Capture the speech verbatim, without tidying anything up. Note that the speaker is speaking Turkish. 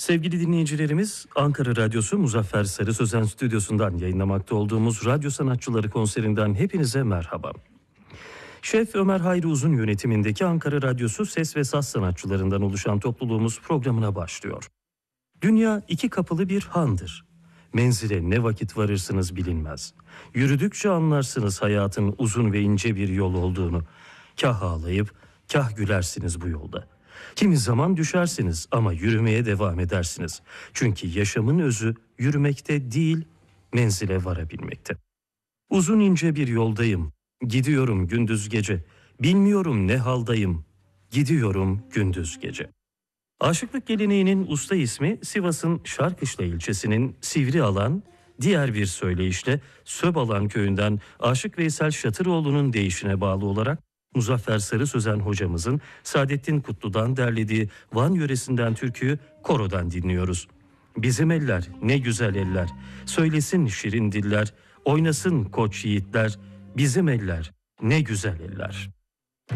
Sevgili dinleyicilerimiz, Ankara Radyosu Muzaffer Sarı Sözen stüdyosundan yayınlamakta olduğumuz Radyo Sanatçıları konserinden hepinize merhaba. Şef Ömer Hayri Uzun yönetimindeki Ankara Radyosu ses ve saz sanatçılarından oluşan topluluğumuz programına başlıyor. Dünya iki kapılı bir handır. Menzile ne vakit varırsınız bilinmez. Yürüdükçe anlarsınız hayatın uzun ve ince bir yol olduğunu. Kah ağlayıp kah gülersiniz bu yolda. Kimi zaman düşersiniz ama yürümeye devam edersiniz. Çünkü yaşamın özü yürümekte değil, menzile varabilmekte. Uzun ince bir yoldayım. Gidiyorum gündüz gece. Bilmiyorum ne haldayım. Gidiyorum gündüz gece. Aşıklık geleneğinin usta ismi Sivas'ın Şarkışla ilçesinin Sivrialan, diğer bir söyleyişle Söbalan köyünden Aşık Veysel Şatıroğlu'nun deyişine bağlı olarak Muzaffer Sarı Sözen hocamızın Saadettin Kutlu'dan derlediği Van yöresinden türküyü korodan dinliyoruz. Bizim eller ne güzel eller, söylesin şirin diller, oynasın koç yiğitler, bizim eller ne güzel eller.